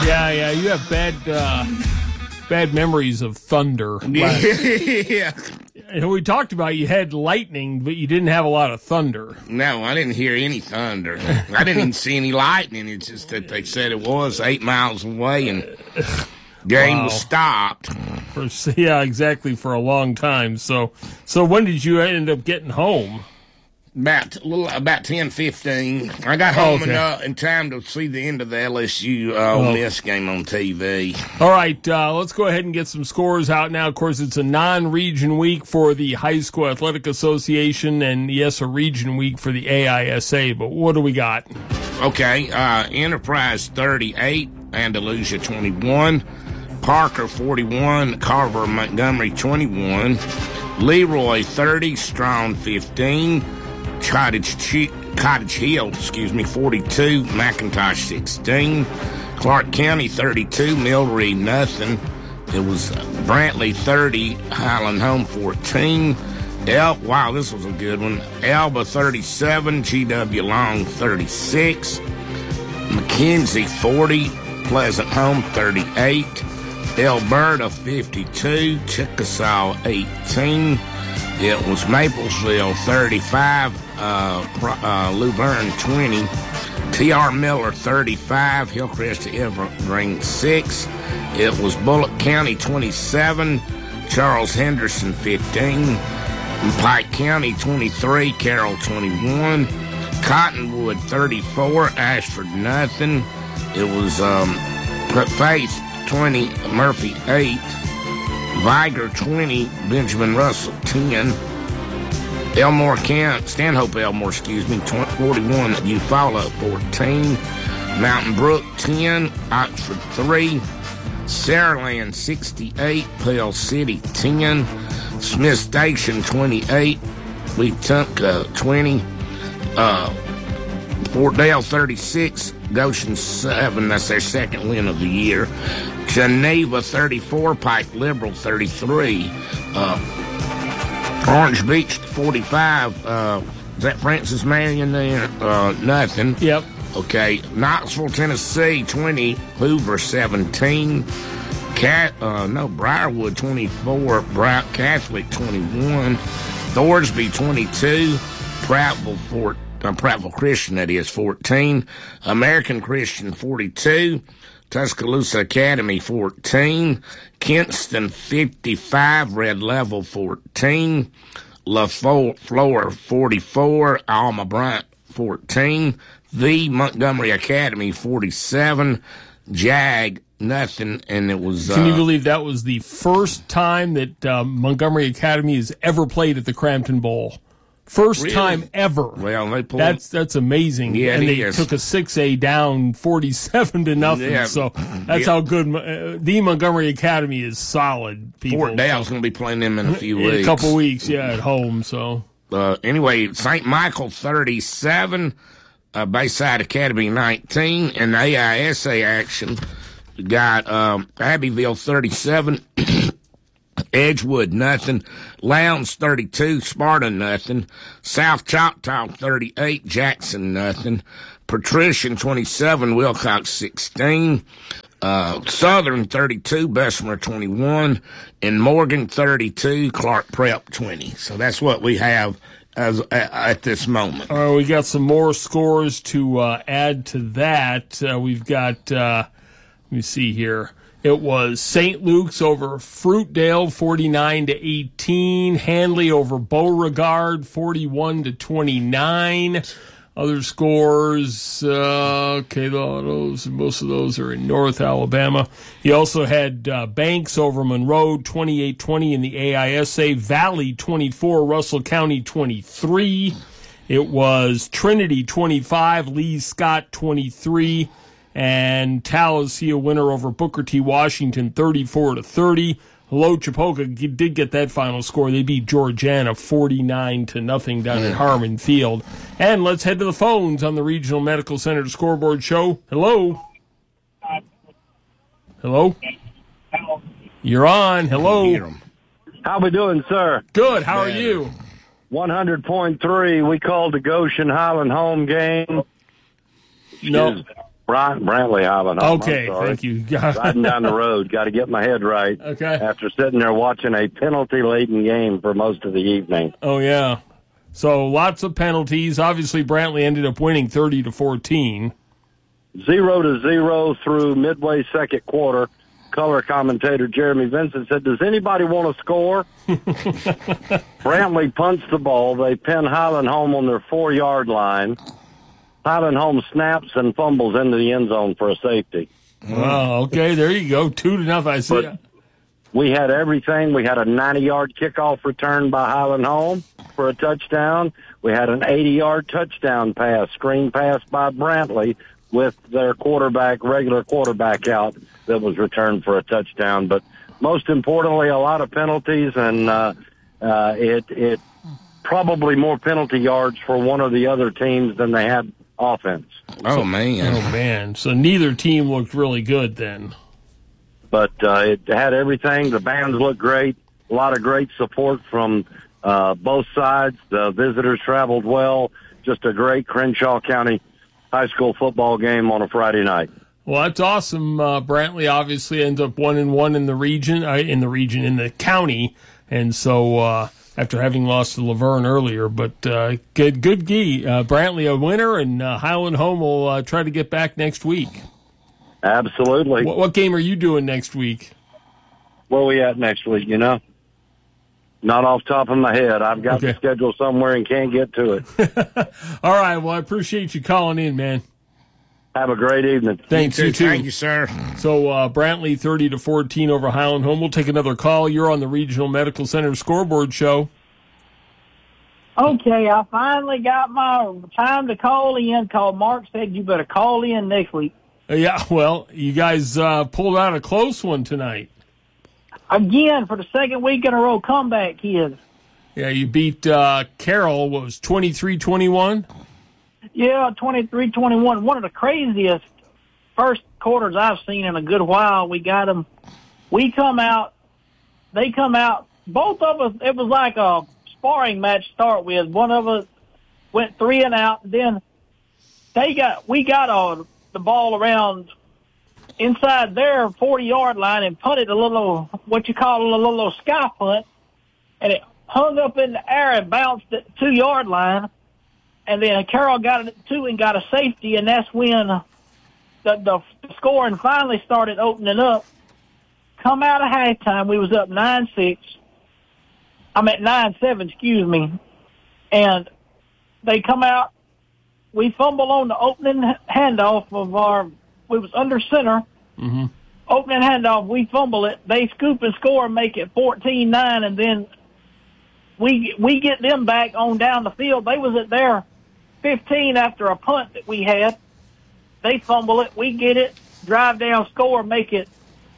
Yeah. You have bad memories of thunder. Yeah. And we talked about you had lightning, but you didn't have a lot of thunder. No, I didn't hear any thunder. I didn't even see any lightning. It's just that they said it was 8 miles away and game was stopped. Exactly, for a long time. So when did you end up getting home? About 10:15. I got home in time to see the end of the LSU Ole Miss game on TV. All right, let's go ahead and get some scores out now. Of course, it's a non-region week for the High School Athletic Association, and yes, a region week for the AISA. But what do we got? Okay, Enterprise 38, Andalusia 21, Parker 41, Carver Montgomery 21, Leroy 30, Strong 15. Cottage Hill, 42, McIntosh 16, Clark County 32, Millreed nothing. It was Brantley 30, Highland Home 14. Wow, this was a good one. Alba 37, GW Long 36, McKenzie 40, Pleasant Home 38, Alberta 52, Chickasaw 18. It was Maplesville 35, Luverne 20, T.R. Miller 35, Hillcrest Evergreen 6. It was Bullock County 27, Charles Henderson 15, Pike County 23, Carroll 21, Cottonwood 34, Ashford nothing. It was Faith 20, Murphy 8. Viger 20, Benjamin Russell 10, Stanhope Elmore, 41, Eufaula 14, Mountain Brook 10, Oxford 3, Saraland 68, Pell City 10, Smith Station 28, Wetumpka 20, Fort Dale 36, Goshen 7, that's their second win of the year. Geneva 34, Pike Liberal 33, Orange Beach 45. Is that Francis Marion there? Nothing. Yep. Okay. Knoxville, Tennessee 20, Hoover 17, Briarwood 24, Catholic 21, Thorsby 22, Prattville Christian, that is 14, American Christian 42. Tuscaloosa Academy 14, Kinston 55, Red Level 14, LaFleur 44, Alma Bryant 14, the Montgomery Academy 47, Jag nothing, and it was. Can you believe that was the first time that Montgomery Academy has ever played at the Crampton Bowl? First time ever. Well, they pulled. That's amazing. Yeah, and they is. took a 6A down 47-0. Yeah. So that's how good the Montgomery Academy is. Solid. People. Fort Dale's going to be playing them in a few in weeks. A couple weeks, at home. So anyway, St. Michael 37, Bayside Academy 19, and the AISA action got Abbeville 37. Edgewood nothing, Lowndes 32, Sparta nothing, South Choctaw 38, Jackson nothing, Patrician 27, Wilcox 16, Southern 32, Bessemer 21, and Morgan 32, Clark Prep 20. So that's what we have at this moment. All right, we got some more scores to add to that. We've got, let me see here. It was St. Luke's over Fruitdale, 49-18. Hanley over Beauregard, 41-29. Other scores, most of those are in North Alabama. He also had Banks over Monroe, 28-20 in the AISA. Valley, 24. Russell County, 23. It was Trinity, 25. Lee Scott, 23. And Tallahassee, a winner over Booker T. Washington, 34-30. Hello, Chipoka did get that final score. They beat Georgiana 49-0 down at Harmon Field. And let's head to the phones on the Regional Medical Center Scoreboard Show. Hello. Hello. You're on. Hello. How we doing, sir? Good. How are you? 100.3. We called the Goshen Highland home game. No. Brantley Highland Home. Okay, I'm sorry. thank you. Riding down the road. Got to get my head right. Okay. After sitting there watching a penalty-laden game for most of the evening. Oh, yeah. So lots of penalties. Obviously, Brantley ended up winning 30-14. 0-0 through midway second quarter. Color commentator Jeremy Vincent said, "Does anybody want to score?" Brantley punts the ball. They pin Highland Home on their 4-yard line. Highland Home snaps and fumbles into the end zone for a safety. Oh, okay. There you go. 2-0. I see. But we had everything. We had a 90-yard kickoff return by Highland Home for a touchdown. We had an 80-yard touchdown pass, screen pass by Brantley with their regular quarterback out that was returned for a touchdown. But most importantly, a lot of penalties, and it probably more penalty yards for one of the other teams than they had offense. Oh, man. Oh, man. So neither team looked really good then. But it had everything. The bands looked great. A lot of great support from both sides. The visitors traveled well. Just a great Crenshaw County high school football game on a Friday night. Well, that's awesome. Brantley obviously ends up 1-1 in the county, and so after having lost to Laverne earlier, but good gee. Brantley a winner, and Highland Home will try to get back next week. Absolutely. What game are you doing next week? Where are we at next week, you know? Not off the top of my head. I've got the schedule somewhere and can't get to it. All right. Well, I appreciate you calling in, man. Have a great evening. Thanks, you too. Thank you, sir. So Brantley 30-14 over Highland Home. We'll take another call. You're on the Regional Medical Center Scoreboard Show. Okay, I finally got my time to call in. Mark said you better call in next week. Yeah, well, you guys pulled out a close one tonight. Again, for the second week in a row, comeback kids. Yeah, you beat Carroll, what was 23-21? Yeah, 23-21. One of the craziest first quarters I've seen in a good while. We got them. We come out. They come out. Both of us, it was like a sparring match to start with. One of us went 3 and out. Then we got the ball around inside their 40-yard line and punted a little, what you call a little sky punt, and it hung up in the air and bounced at the 2-yard line. And then Carroll got it at 2 and got a safety, and that's when the scoring finally started opening up. Come out of halftime, we was up 9-6. I'm at 9-7, excuse me. And they come out. We fumble on the opening handoff of we was under center. Mm-hmm. Opening handoff, we fumble it. They scoop and score and make it 14-9, and then we get them back on down the field. They was at their 15 after a punt that we had. They fumble it. We get it, drive down, score, make it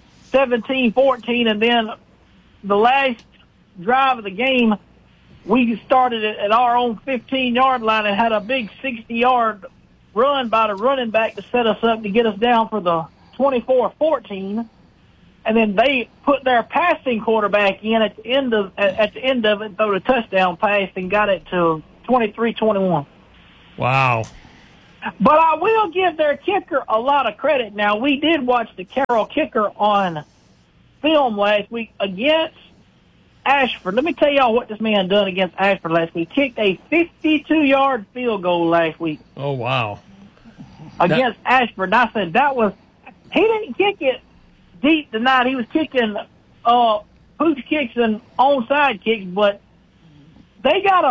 17-14, and then the last drive of the game, we started it at our own 15-yard line and had a big 60-yard run by the running back to set us up to get us down for the 24-14. And then they put their passing quarterback in at the end of it, threw the touchdown pass and got it to 23-21. Wow. But I will give their kicker a lot of credit. Now, we did watch the Carroll kicker on film last week against Ashford. Let me tell y'all what this man done against Ashford last week. Kicked a 52-yard field goal last week. Oh, wow. Against Ashford. And I said he didn't kick it deep tonight. He was kicking pooch kicks and onside kicks, but they got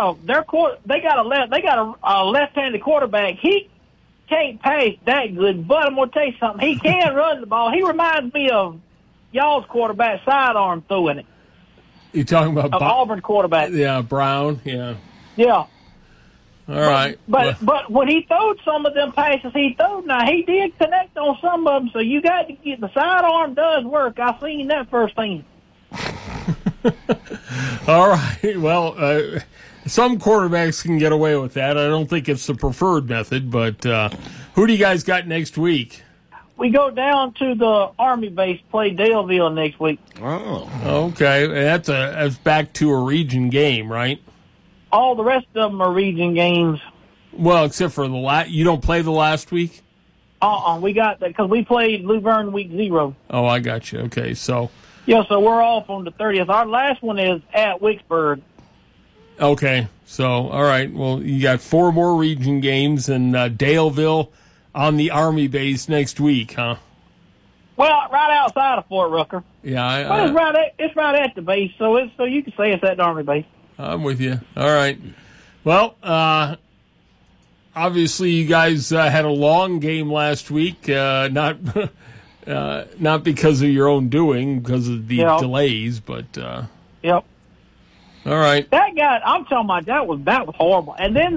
a left-handed quarterback. He can't pass that good, but I'm gonna tell you something. He can run the ball. He reminds me of y'all's quarterback, sidearm throwing it. You talking about Auburn quarterback? Yeah, Brown. Yeah. Yeah. All right. But when he throwed some of them passes he throwed, now he did connect on some of them. So you got to get the sidearm does work. I seen that first thing. All right. Well, some quarterbacks can get away with that. I don't think it's the preferred method, but who do you guys got next week? We go down to the Army base, play Daleville next week. Oh. Okay. That's back to a region game, right? All the rest of them are region games. Well, except for you don't play the last week? We got that because we played Luverne week 0. Oh, I got you. Okay, so. Yeah, so we're off on the 30th. Our last one is at Wicksburg. Okay, so, all right. Well, you got 4 more region games and Daleville on the Army base next week, huh? Well, right outside of Fort Rucker. Yeah, but it's right at the base, so you can say it's at the Army base. I'm with you. All right. Well, obviously you guys had a long game last week, not because of your own doing, because of the delays, but yep. All right. That guy, I'm talking about, that was horrible. And then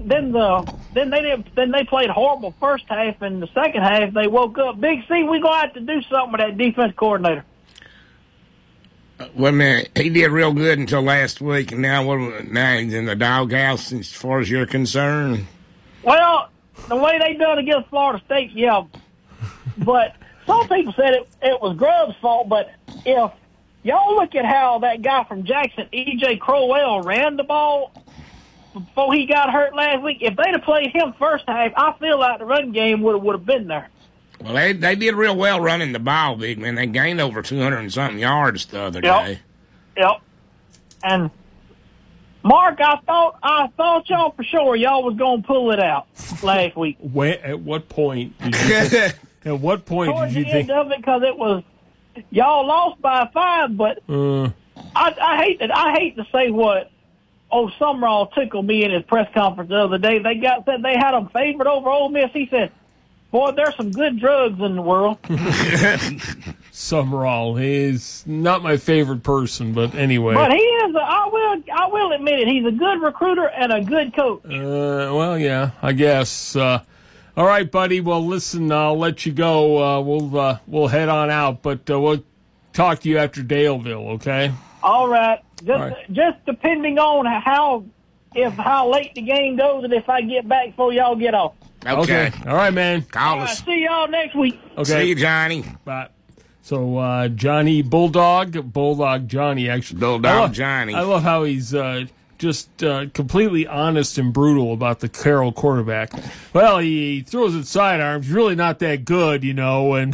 they played horrible first half, and the second half they woke up. Big C, we're gonna have to do something with that defense coordinator. Well, man, he did real good until last week, and now he's in the doghouse as far as you're concerned. Well, the way they done against Florida State, yeah. But some people said it was Grubb's fault, but if y'all look at how that guy from Jackson, E.J. Crowell, ran the ball before he got hurt last week, if they'd have played him first half, I feel like the run game would have been there. Well, they did real well running the ball, big man. They gained over 200 and something yards the other day. Yep. And Mark, I thought y'all for sure y'all was gonna pull it out last week. At what point? Did you at what point Towards did you the think? end of it, because it was y'all lost by 5, but I hate to say what old Summerall tickled me in his press conference the other day. Said they had them favored over Ole Miss. He said, "Boy, there's some good drugs in the world." Summerall, he's not my favorite person, but anyway. But he is. I will admit it. He's a good recruiter and a good coach. Well, yeah, I guess. All right, buddy. Well, listen, I'll let you go. We'll head on out, but we'll talk to you after Daleville. Okay. All right. Just depending on how late the game goes, and if I get back before y'all get off. Okay. All right, man. Call us. See y'all next week. Okay. See you, Johnny. Bye. So, Johnny Bulldog Johnny, actually. Bulldog Johnny. I love how he's just completely honest and brutal about the Carroll quarterback. Well, he throws it sidearms, really not that good, and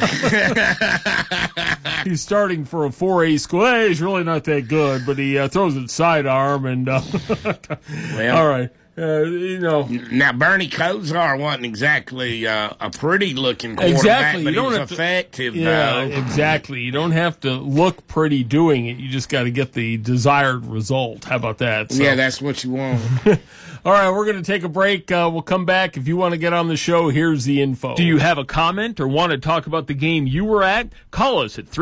he's starting for a 4A school. Hey, he's really not that good, but he throws it sidearm, and well, all right. Now, Bernie Kosar wasn't exactly a pretty-looking quarterback, exactly. but you don't he have was effective, though. Exactly. You don't have to look pretty doing it. You just got to get the desired result. How about that? So, yeah, that's what you want. All right, we're going to take a break. We'll come back. If you want to get on the show, here's the info. Do you have a comment or want to talk about the game you were at? Call us at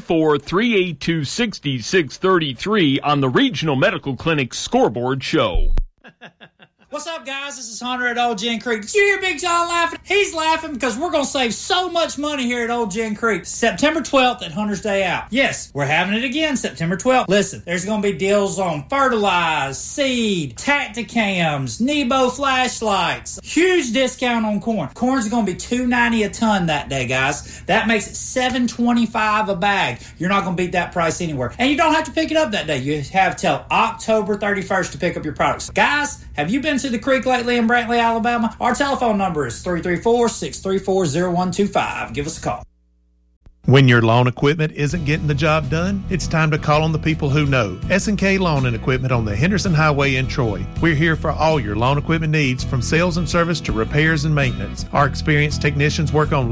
334-382-6633 on the Regional Medical Clinic Scoreboard Show. What's up, guys? This is Hunter at Old Gin Creek. Did you hear Big John laughing? He's laughing because we're going to save so much money here at Old Gin Creek. September 12th at Hunter's Day Out. Yes, we're having it again September 12th. Listen, there's going to be deals on fertilize, seed, Tacticams, Nebo flashlights. Huge discount on corn. Corn's going to be $2.90 a ton that day, guys. That makes it $7.25 a bag. You're not going to beat that price anywhere. And you don't have to pick it up that day. You have till October 31st to pick up your products. Guys, have you been to the creek lately in Brantley, Alabama? Our telephone number is 334-634-0125. Give us a call. When your lawn equipment isn't getting the job done, it's time to call on the people who know. S&K Lawn and Equipment on the Henderson Highway in Troy. We're here for all your lawn equipment needs, from sales and service to repairs and maintenance. Our experienced technicians work on